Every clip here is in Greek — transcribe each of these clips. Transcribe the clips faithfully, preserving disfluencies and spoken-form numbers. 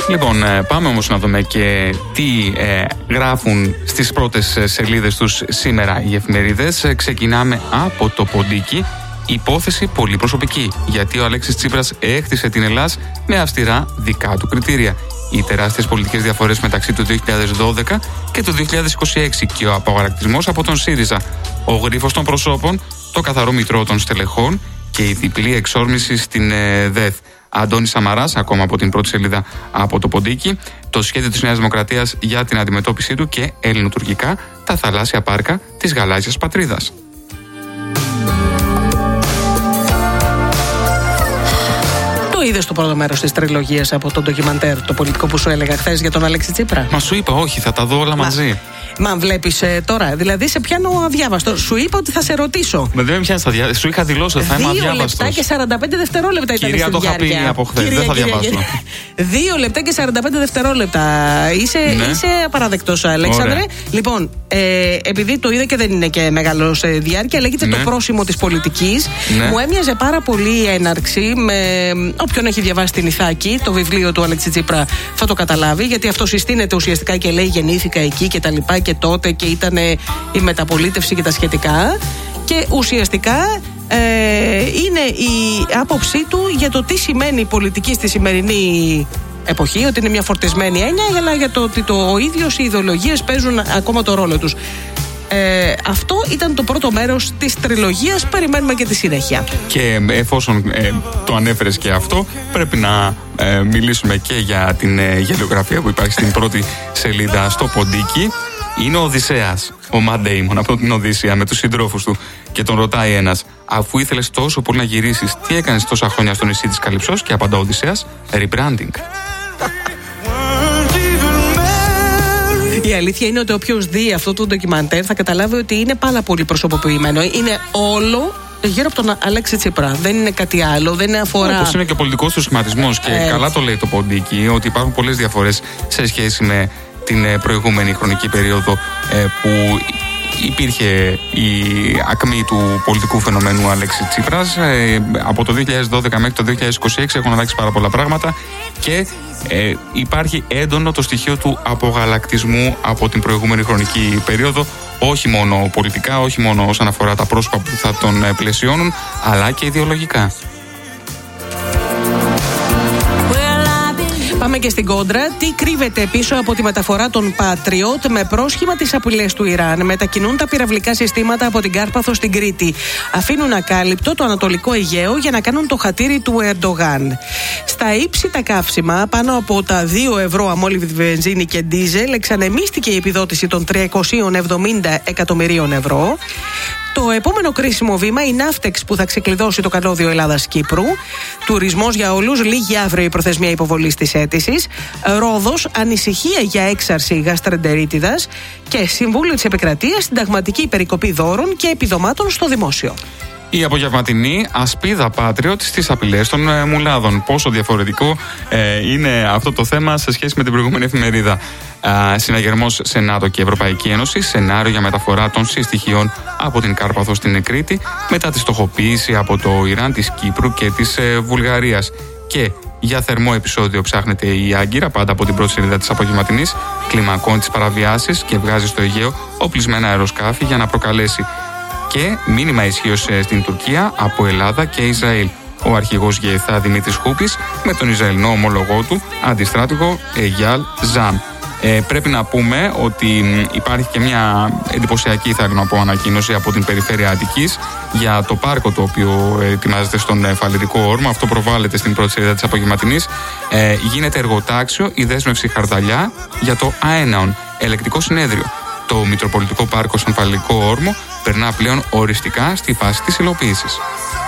Λοιπόν, πάμε όμως να δούμε και τι ε, γράφουν στις πρώτες σελίδες τους σήμερα οι εφημερίδες. Ξεκινάμε από το ποντίκι. Υπόθεση πολύ προσωπική, γιατί ο Αλέξης Τσίπρας έκτισε την Ελλάς με αυστηρά δικά του κριτήρια. Οι τεράστιες πολιτικές διαφορές μεταξύ του δύο χιλιάδες δώδεκα και του δύο χιλιάδες είκοσι έξι και ο απαγορακτισμός από τον ΣΥΡΙΖΑ, ο γρίφος των προσώπων, το καθαρό μητρό των στελεχών και η διπλή εξόρμηση στην ε, ΔΕΘ. Αντώνης Σαμαράς, ακόμα από την πρώτη σελίδα από το ποντίκι, το σχέδιο της Νέας Δημοκρατίας για την αντιμετώπιση του και ελληνοτουρκικά τα θαλάσσια πάρκα της γαλάζιας πατρίδας. Το είδες το πρώτο μέρος της τριλογίας από το ντοκιμαντέρ, το πολιτικό που σου έλεγα χθες για τον Αλέξη Τσίπρα? Μα σου είπα, όχι, θα τα δω όλα Μα, μαζί. Μα βλέπεις ε, τώρα, δηλαδή σε πιάνω αδιάβαστο. Σου είπα ότι θα σε ρωτήσω. Με δεν με πιάνεις αδιάβαστο. Σου είχα δηλώσει ότι θα είμαι αδιάβαστος. δύο λεπτά και σαράντα πέντε δευτερόλεπτα ήταν Κυρία, στην το είχα διάρκεια. πει από χθες, δεν θα διαβάσω. δύο λεπτά και σαράντα πέντε δευτερόλεπτα. Είσαι, ναι. είσαι απαραδεκτός, Αλέξανδρε. Ωραία. Λοιπόν, ε, επειδή το είδα και δεν είναι και μεγάλος ε, διάρκεια, λέγεται ναι. το πρόσημο της πολιτικής. Ναι. Μου έμοιαζε πάρα πολύ η έναρξη με όποιον έχει διαβάσει την Ιθάκη, το βιβλίο του Αλέξη Τσίπρα, θα το καταλάβει, γιατί αυτό συστήνεται ουσιαστικά και λέει γεννήθηκα εκεί και τα λοιπά και τότε και ήταν η μεταπολίτευση και τα σχετικά. Και ουσιαστικά ε, είναι η άποψή του για το τι σημαίνει η πολιτική στη σημερινή εποχή, ότι είναι μια φορτισμένη έννοια, αλλά για το ότι το, ο ίδιος οι ιδεολογίες παίζουν ακόμα το ρόλο τους. Ε, αυτό ήταν το πρώτο μέρος της τριλογίας. Περιμένουμε και τη συνέχεια. Και εφόσον ε, το ανέφερες και αυτό, πρέπει να ε, μιλήσουμε και για την ε, γελιογραφία που υπάρχει στην πρώτη σελίδα στο ποντίκι. Είναι ο Οδυσσέας, ο Ματ Ντέιμον από την Οδύσσεια με τους συντρόφους του και τον ρωτάει ένας, αφού ήθελες τόσο πολύ να γυρίσεις, τι έκανες τόσα χρόνια στο νησί της Καλυψός? Και απαντά ο Οδυσσέας, rebranding. Η αλήθεια είναι ότι όποιος δει αυτό το ντοκιμαντέρ θα καταλάβει ότι είναι πάρα πολύ προσωποποιημένο. Είναι όλο γύρω από τον Αλέξη Τσίπρα. Δεν είναι κάτι άλλο, δεν αφορά. Όπως είναι και ο πολιτικός του σχηματισμός. Και ε... καλά το λέει το ποντίκι, ότι υπάρχουν πολλές διαφορές σε σχέση με την προηγούμενη χρονική περίοδο ε, που υπήρχε η ακμή του πολιτικού φαινομένου Αλέξη Τσίπρας. Ε, από το δύο χιλιάδες δώδεκα μέχρι το δύο χιλιάδες είκοσι έξι έχουν αλλάξει πάρα πολλά πράγματα και ε, υπάρχει έντονο το στοιχείο του απογαλακτισμού από την προηγούμενη χρονική περίοδο, όχι μόνο πολιτικά, όχι μόνο όσον αφορά τα πρόσωπα που θα τον πλαισιώνουν, αλλά και ιδεολογικά. Πάμε και στην κόντρα. Τι κρύβεται πίσω από τη μεταφορά των Patriot με πρόσχημα τις απειλές του Ιράν? Μετακινούν τα πυραυλικά συστήματα από την Κάρπαθο στην Κρήτη. Αφήνουν ακάλυπτο το Ανατολικό Αιγαίο για να κάνουν το χατήρι του Ερντογάν. Στα ύψητα καύσιμα, πάνω από τα δύο ευρώ αμόλυβη βενζίνη και ντίζελ, εξανεμίστηκε η επιδότηση των τριακόσια εβδομήντα εκατομμυρίων ευρώ. Το επόμενο κρίσιμο βήμα, η Ναύτεξ που θα ξεκλειδώσει το καλώδιο Ελλάδας-Κύπρου. Τουρισμός για όλους, λίγη αύριο η προθεσμία υποβολής της αίτησης. Ρόδος, ανησυχία για έξαρση γαστρεντερίτιδας. Και Συμβούλιο της Επικρατείας, συνταγματική περικοπή δώρων και επιδομάτων στο δημόσιο. Η απογευματινή ασπίδα Patriot στις απειλές των ε, μουλάδων. Πόσο διαφορετικό ε, είναι αυτό το θέμα σε σχέση με την προηγούμενη εφημερίδα. Ε, συναγερμός σε ΝΑΤΟ και Ευρωπαϊκή Ένωση, σενάριο για μεταφορά των συστοιχείων από την Κάρπαθο στην Κρήτη, μετά τη στοχοποίηση από το Ιράν, της Κύπρου και της ε, Βουλγαρίας. Και για θερμό επεισόδιο ψάχνεται η Άγκυρα, πάντα από την πρώτη σελίδα της απογευματινής, κλιμακώνει τις παραβιάσεις και βγάζει στο Αιγαίο οπλισμένα αεροσκάφη για να προκαλέσει και μήνυμα ισχύως στην Τουρκία από Ελλάδα και Ισραήλ. Ο αρχηγός ΓΕΘΑ Δημήτρης Χούπης με τον Ισραηλινό ομολογό του αντιστράτηγο Εγιάλ Ζαν. Ε, πρέπει να πούμε ότι υπάρχει και μια εντυπωσιακή, θα να πω, ανακοίνωση από την περιφέρεια Αττικής για το πάρκο το οποίο ετοιμάζεται στον Φαλιρικό Όρμο. Αυτό προβάλλεται στην πρώτη σελίδα της απογευματινής. Ε, γίνεται εργοτάξιο η δέσμευση Χαρδαλιά για το ΑΕΝΑΟΝ, ελεκτικό συνέδριο. Το Μητροπολιτικό Πάρκο στον Φαλιρικό Όρμο περνά πλέον οριστικά στη φάση της υλοποίησης.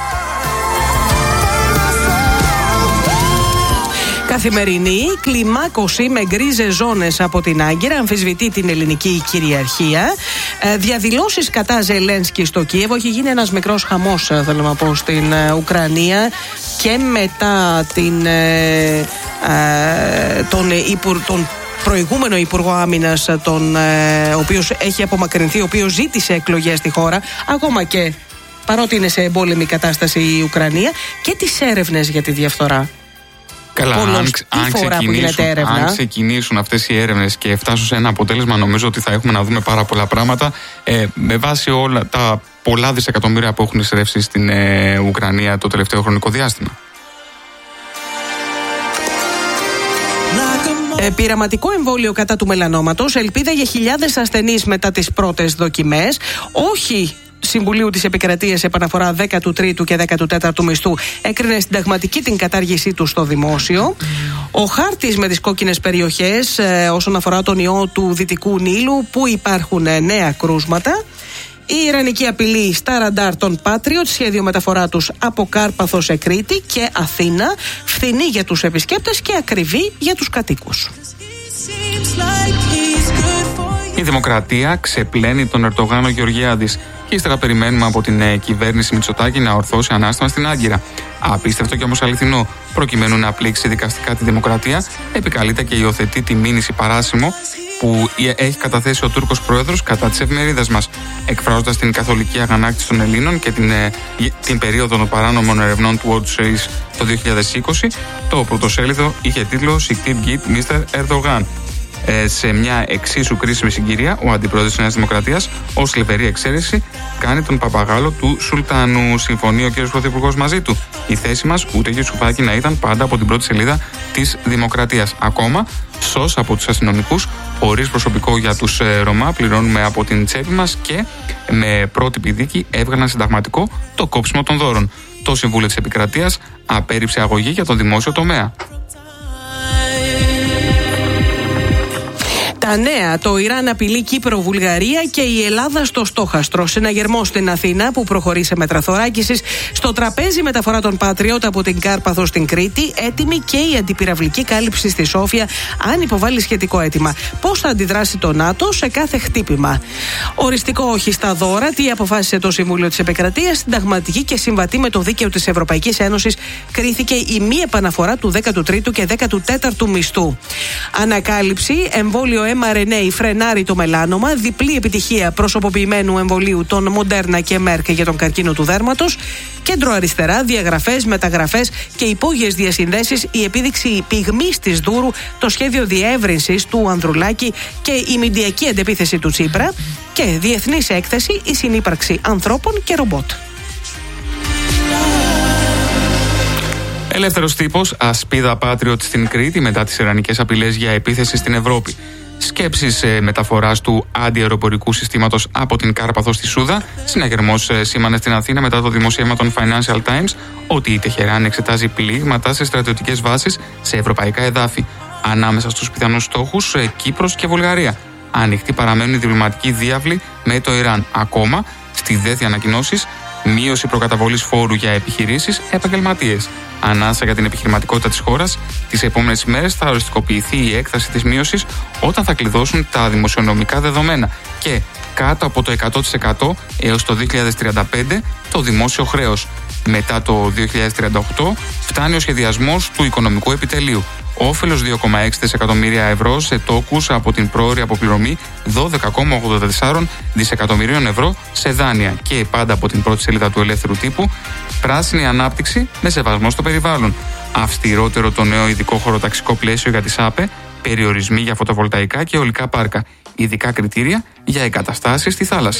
Καθημερινή κλιμάκωση με γκρίζες ζώνες από την Άγκυρα, αμφισβητεί την ελληνική κυριαρχία. Ε, διαδηλώσεις κατά Ζελένσκι στο Κίεβο. Έχει γίνει ένας μικρός χαμός, θέλω να πω, στην ε, Ουκρανία και μετά την, ε, ε, τον, υπουργ, τον προηγούμενο Υπουργό Άμυνας, τον, ε, ο οποίος έχει απομακρυνθεί, ο οποίος ζήτησε εκλογές στη χώρα, ακόμα και παρότι είναι σε εμπόλεμη κατάσταση η Ουκρανία, και τις έρευνες για τη διαφθορά. Καλά, αν, αν, ξεκινήσουν, αν ξεκινήσουν αυτές οι έρευνες και φτάσουν σε ένα αποτέλεσμα, νομίζω ότι θα έχουμε να δούμε πάρα πολλά πράγματα ε, με βάση όλα τα πολλά δισεκατομμύρια που έχουν εισρεύσει στην ε, Ουκρανία το τελευταίο χρονικό διάστημα. Ε, πειραματικό εμβόλιο κατά του μελανόματος, ελπίδα για χιλιάδες ασθενείς μετά τις πρώτες δοκιμές. Όχι Συμβουλίου της Επικρατείας επαναφορά δέκατου τρίτου και δέκατου τέταρτου μισθού έκρινε συνταγματική την κατάργησή του στο δημόσιο. Ο χάρτης με τις κόκκινες περιοχές ε, όσον αφορά τον ιό του Δυτικού Νείλου, που υπάρχουν ε, νέα κρούσματα. Η ιρανική απειλή στα ραντάρ των Patriot, σχέδιο μεταφορά τους από Κάρπαθο σε Κρήτη και Αθήνα, φθηνή για τους επισκέπτες και ακριβή για τους κατοίκους. Η Δημοκρατία ξεπλένει τον Ερντογάν Γεωργιάδης και ύστερα περιμένουμε από την ε, κυβέρνηση Μητσοτάκη να ορθώσει ανάστημα στην Άγκυρα. Απίστευτο και όμως αληθινό. Προκειμένου να πλήξει δικαστικά τη Δημοκρατία, επικαλείται και υιοθετεί τη μήνυση παράσημο που έχει καταθέσει ο Τούρκος Πρόεδρος κατά της εφημερίδας μας, εκφράζοντας την καθολική αγανάκτηση των Ελλήνων και την, ε, την περίοδο των παράνομων ερευνών του World Series το δύο χιλιάδες είκοσι. Το πρωτοσέλιδο είχε τίτλο «Siktir git μίστερ Erdogan». Ε, σε μια εξίσου κρίσιμη συγκυρία, ο αντιπρόεδρος της Νέας Δημοκρατίας, ως λεβερή εξαίρεση, κάνει τον παπαγάλο του Σουλτάνου. Συμφωνεί ο κ. Πρωθυπουργός μαζί του. Η θέση μας, ούτε και σουφάκι να ήταν, πάντα από την πρώτη σελίδα της Δημοκρατίας. Ακόμα, σως από τους αστυνομικούς, χωρίς προσωπικό για τους ε, Ρωμά, πληρώνουμε από την τσέπη μας και με πρότυπη δίκη έβγαλαν συνταγματικό το κόψιμο των δώρων. Το Συμβούλιο της Επικρατείας απέρριψε αγωγή για τον δημόσιο τομέα. Τα νέα, το Ιράν απειλεί Κύπρο, Βουλγαρία και η Ελλάδα στο στόχαστρο. Συναγερμό στην Αθήνα που προχωρεί σε μέτρα θωράκισης. Στο τραπέζι μεταφορά των Patriot από την Κάρπαθο στην Κρήτη. Έτοιμη και η αντιπυραυλική κάλυψη στη Σόφια, αν υποβάλει σχετικό αίτημα. Πώς θα αντιδράσει το ΝΑΤΟ σε κάθε χτύπημα. Οριστικό όχι στα δώρα. Τι αποφάσισε το Συμβούλιο της Επικρατείας, συνταγματική και συμβατή με το δίκαιο της Ευρωπαϊκής Ένωσης, κρίθηκε η μη επαναφορά του δέκατου τρίτου και δέκατου τέταρτου μισθού. Ανακάλυψη, εμβόλιο εμ αρ εν έι φρενάρει το μελάνομα, διπλή επιτυχία προσωποποιημένου εμβολίου των Μοντέρνα και Μέρκ για τον καρκίνο του δέρματος, κέντρο αριστερά, διαγραφές, μεταγραφές και υπόγειες διασυνδέσεις, η επίδειξη πυγμής της Δούρου, το σχέδιο διεύρυνσης του Ανδρουλάκη και η μηντιακή αντεπίθεση του Τσίπρα και διεθνής έκθεση, η συνύπαρξη ανθρώπων και ρομπότ. Ελεύθερος τύπος, ασπίδα Patriot στην Κρήτη μετά τις ιρανικές απειλές για επίθεση στην Ευρώπη. Σκέψεις ε, μεταφοράς του αντιαεροπορικού συστήματος από την Κάρπαθο στη Σούδα. Συναγερμός ε, σήμανε στην Αθήνα μετά το δημοσίευμα των Financial Times ότι η Τεχεράν εξετάζει πλήγματα σε στρατιωτικές βάσεις σε ευρωπαϊκά εδάφη. Ανάμεσα στους πιθανούς στόχους ε, Κύπρος και Βουλγαρία. Ανοιχτοί παραμένουν οι διπλωματικοί διάβλοι με το Ιράν. Ακόμα, στη ΔΕΘ ανακοινώσεις, μείωση προκαταβολής φόρου για επιχειρήσεις, επαγγελματίες. Ανάσα για την επιχειρηματικότητα της χώρας. Τις επόμενες ημέρες θα οριστικοποιηθεί η έκταση της μείωσης όταν θα κλειδώσουν τα δημοσιονομικά δεδομένα και κάτω από το εκατό τοις εκατό έως το δύο χιλιάδες τριάντα πέντε το δημόσιο χρέος. Μετά το δύο χιλιάδες τριάντα οκτώ φτάνει ο σχεδιασμός του οικονομικού επιτελείου. Όφελος δύο κόμμα έξι δισεκατομμύρια ευρώ σε τόκους από την πρόωρη αποπληρωμή δώδεκα κόμμα ογδόντα τέσσερα δισεκατομμυρίων ευρώ σε δάνεια και πάντα από την πρώτη σελίδα του Ελεύθερου Τύπου, πράσινη ανάπτυξη με σεβασμό στο περιβάλλον. Αυστηρότερο το νέο ειδικό χωροταξικό πλαίσιο για τις ΑΠΕ, περιορισμοί για φωτοβολταϊκά και αιωλικά πάρκα, ειδικά κριτήρια για εγκαταστάσεις στη θάλασσα.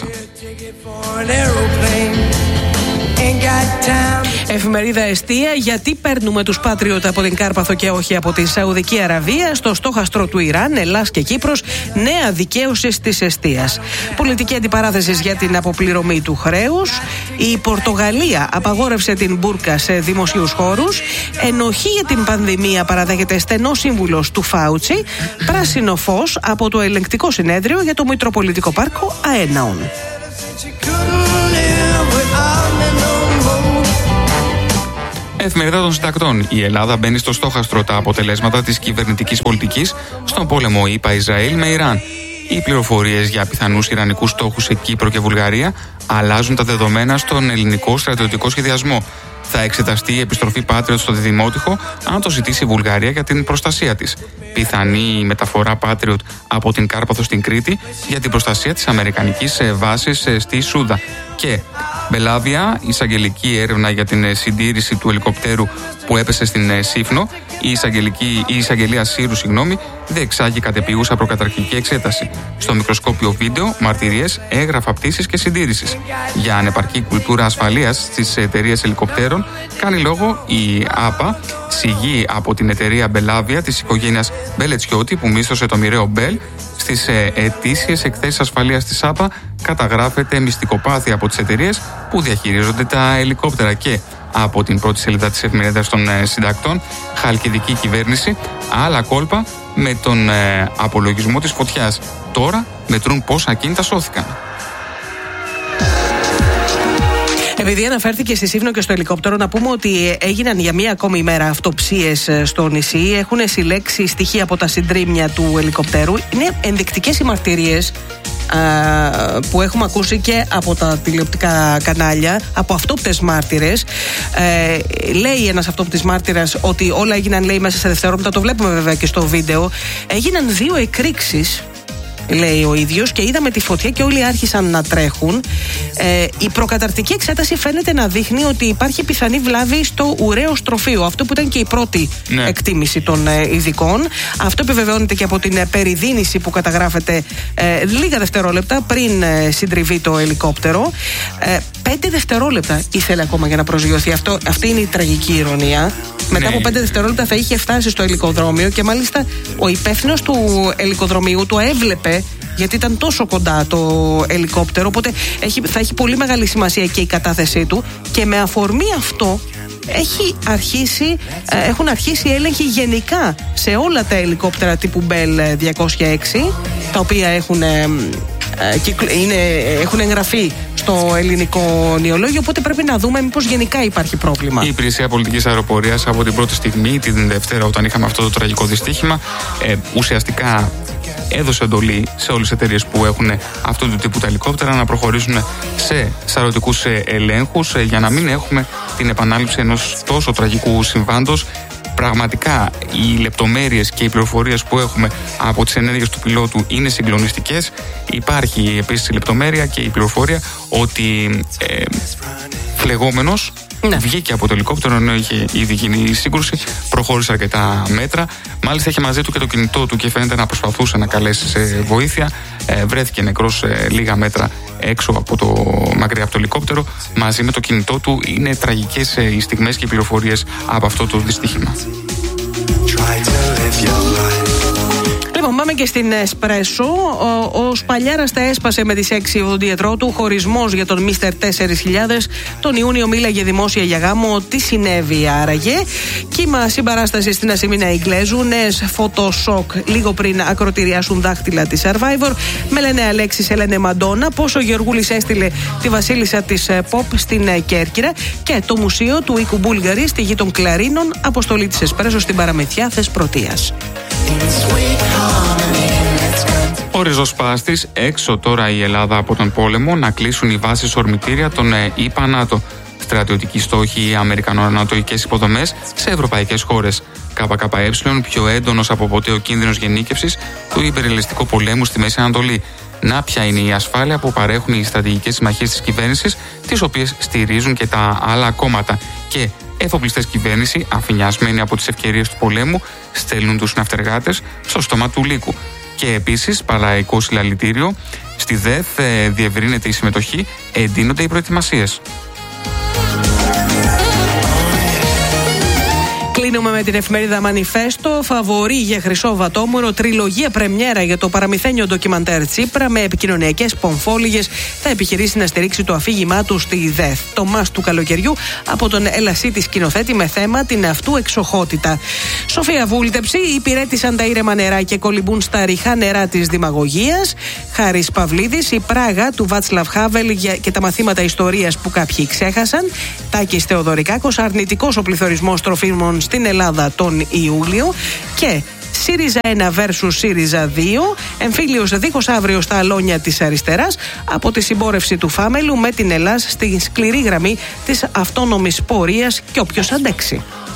Εφημερίδα Εστία, γιατί παίρνουμε τους Patriot από την Κάρπαθο και όχι από τη Σαουδική Αραβία. Στο στόχαστρο του Ιράν, Ελλάς και Κύπρος, νέα δικαίωση της εστίας. Πολιτική αντιπαράθεση για την αποπληρωμή του χρέους. Η Πορτογαλία απαγόρευσε την μπουρκα σε δημοσίους χώρους. Ενοχή για την πανδημία παραδέχεται στενός σύμβουλος του Φάουτσι. Πράσινο φως από το ελεγκτικό συνέδριο για το Μητροπολιτικό Πάρκο Αέναων. Εφημερίδα των Συντακτών. Η Ελλάδα μπαίνει στο στόχαστρο τα αποτελέσματα της κυβερνητικής πολιτικής στον πόλεμο ΗΠΑ-Ισραήλ με Ιράν. Οι πληροφορίες για πιθανούς ιρανικούς στόχους σε Κύπρο και Βουλγαρία αλλάζουν τα δεδομένα στον ελληνικό στρατιωτικό σχεδιασμό. Θα εξεταστεί η επιστροφή Patriot στο Δημότυχο αν το ζητήσει η Βουλγαρία για την προστασία της. Πιθανή μεταφορά Patriot από την Κάρπαθο στην Κρήτη για την προστασία της αμερικανικής βάσης στη Σούδα. Και Μπελάβια, εισαγγελική έρευνα για την συντήρηση του ελικόπτερου που έπεσε στην Σύφνο. Η, η εισαγγελία Σύρου, συγγνώμη, διεξάγει κατεπηγούσα προκαταρκτική εξέταση. Στο μικροσκόπιο βίντεο, μαρτυρίες, έγγραφα πτήσης και συντήρησης. Για ανεπαρκή κουλτούρα ασφαλείας στις εταιρείες ελικοπτέρων, κάνει λόγο η ΆΠΑ, συγγύη από την εταιρεία Μπελάβια της οικογένειας Μπελετσιώτη, που μίσθωσε το μοιραίο Μπέλ. Στις ετήσιες εκθέσεις ασφαλείας της ΆΠΑ καταγράφεται μυστικοπάθεια από τις εταιρείες που διαχειρίζονται τα ελικόπτερα. Και από την πρώτη σελίδα της εφημερίδας των συντακτών, χαλκιδική κυβέρνηση, άλλα κόλπα με τον ε, απολογισμό της φωτιάς. Τώρα μετρούν πόσα ακίνητα σώθηκαν. Επειδή αναφέρθηκε στη Σύφνο και στο ελικόπτερο, να πούμε ότι έγιναν για μία ακόμη ημέρα αυτοψίες στο νησί. Έχουν συλλέξει στοιχεία από τα συντρίμμια του ελικοπτέρου. Είναι ενδεικτικές οι μαρτυρίες που έχουμε ακούσει και από τα τηλεοπτικά κανάλια, από αυτόπτες μάρτυρες. Ε, λέει ένας αυτόπτης μάρτυρας ότι όλα έγιναν, λέει, μέσα σε δευτερόλεπτα. Το βλέπουμε βέβαια και στο βίντεο. Έγιναν δύο εκρήξεις, λέει ο ίδιος, και είδαμε τη φωτιά και όλοι άρχισαν να τρέχουν. Ε, η προκαταρκτική εξέταση φαίνεται να δείχνει ότι υπάρχει πιθανή βλάβη στο ουραίο στροφείο. Αυτό που ήταν και η πρώτη ναι. εκτίμηση των ε, ειδικών. Αυτό επιβεβαιώνεται και από την ε, περιδίνηση που καταγράφεται ε, λίγα δευτερόλεπτα πριν ε, συντριβεί το ελικόπτερο. Ε, πέντε δευτερόλεπτα ήθελε ακόμα για να προσγειωθεί. Αυτό, αυτή είναι η τραγική ηρωνία. Μετά ναι. από πέντε δευτερόλεπτα θα είχε φτάσει στο ελικοδρόμιο και μάλιστα ο υπεύθυνος του ελικοδρομίου το έβλεπε, γιατί ήταν τόσο κοντά το ελικόπτερο, οπότε έχει, θα έχει πολύ μεγάλη σημασία και η κατάθεσή του, και με αφορμή αυτό έχει αρχίσει, έχουν αρχίσει έλεγχοι γενικά σε όλα τα ελικόπτερα τύπου Bell διακόσια έξι, τα οποία έχουν, είναι, έχουν εγγραφεί στο ελληνικό νεολόγιο, οπότε πρέπει να δούμε μήπως γενικά υπάρχει πρόβλημα. Η Υπηρεσία Πολιτικής Αεροπορίας από την πρώτη στιγμή, την Δευτέρα όταν είχαμε αυτό το τραγικό δυστύχημα, ε, ουσιαστικά έδωσε εντολή σε όλες τις εταιρείες που έχουν αυτού του τύπου τα ελικόπτερα να προχωρήσουν σε σαρωτικούς ελέγχους για να μην έχουμε την επανάληψη ενός τόσο τραγικού συμβάντος. Πραγματικά οι λεπτομέρειες και οι πληροφορίες που έχουμε από τις ενέργειες του πιλότου είναι συγκλονιστικές. Υπάρχει επίσης η λεπτομέρεια και η πληροφορία ότι ε, φλεγόμενος ναι. βγήκε από το ελικόπτερο ενώ είχε ήδη γίνει η σύγκρουση, προχώρησε αρκετά μέτρα. Μάλιστα είχε μαζί του και το κινητό του και φαίνεται να προσπαθούσε να καλέσει σε βοήθεια. Ε, βρέθηκε νεκρός ε, λίγα μέτρα έξω από το, μακριά από το ελικόπτερο, μαζί με το κινητό του. Είναι τραγικές ε, οι στιγμές και οι πληροφορίες από αυτό το δυστύχημα. Λοιπόν, πάμε και στην Εσπρέσο. Ο, ο Σπαλιάρας τα έσπασε με τις έξι οδοντίατρό του. Χωρισμός για τον Μίστερ τέσσερις χιλιάδες. Τον Ιούνιο μίλαγε δημόσια για γάμο. Τι συνέβη άραγε? Κύμα συμπαράσταση στην Ασημίνα Ιγκλέζου. Νέες φωτοσοκ λίγο πριν ακροτηριάσουν δάχτυλα τη Survivor. Με λένε Αλέξης, έλενε Μαντόνα. Πόσο ο Γεωργούλης έστειλε τη βασίλισσα της Pop στην Κέρκυρα. Και το μουσείο του οίκου Μπούλγαρη στη γη των Κλαρίνων. Αποστολή της Εσπρέσο στην Παραμεθιά Θεσπρωτείας. Ο ριζοσπάστης, έξω τώρα η Ελλάδα από τον πόλεμο, να κλείσουν οι βάσεις ορμητήρια των ΗΠΑ ΝΑΤΟ. Στρατιωτικοί στόχοι, αμερικανο-ανατολικές υποδομές σε ευρωπαϊκές χώρες. ΚΚΕ, πιο έντονος από ποτέ ο κίνδυνος γενίκευσης του υπερελιστικού πολέμου στη Μέση Ανατολή. Να ποια είναι η ασφάλεια που παρέχουν οι στρατηγικές συμμαχίες της κυβέρνησης, τις οποίες στηρίζουν και τα άλλα κόμματα. Και εφοπλιστές κυβέρνηση, αφηνιασμένοι από τις ευκαιρίες του πολέμου, στέλνουν τους ναυτεργάτες στο στόμα του λύκου. Και επίσης, παραλαϊκό συλλαλητήριο, στη ΔΕΘ διευρύνεται η συμμετοχή, εντείνονται οι προετοιμασίες. Κλείνουμε με την εφημερίδα Μανιφέστο. Φαβορί για Χρυσό Βατόμουρο, τριλογία πρεμιέρα για το παραμυθένιο ντοκιμαντέρ Τσίπρα με επικοινωνιακές πομφόλιγες. Θα επιχειρήσει να στηρίξει το αφήγημά του στη ΔΕΘ. Το μας του καλοκαιριού από τον Ελασίτη σκηνοθέτη με θέμα την αυτού εξοχότητα. Σοφία Βούλτεψη, υπηρέτησαν τα ήρεμα νερά και κολυμπούν στα ριχά νερά της δημαγωγίας. Χάρης Παυλίδης, η Πράγα του Βάτσλαβ Χάβελ και τα μαθήματα ιστορίας που κάποιοι ξέχασαν. Τάκης Θεοδωρικάκος, αρνητικός ο πληθωρισμός τροφίμων στην Ελλάδα τον Ιούλιο. Και ΣΥΡΙΖΑ ένα versus ΣΥΡΙΖΑ δύο, εμφύλιος δίχως αύριο στα αλόνια της αριστεράς από τη συμπόρευση του Φάμελου με την Ελλάδα στη σκληρή γραμμή της αυτόνομης πορείας και όποιος αντέξει.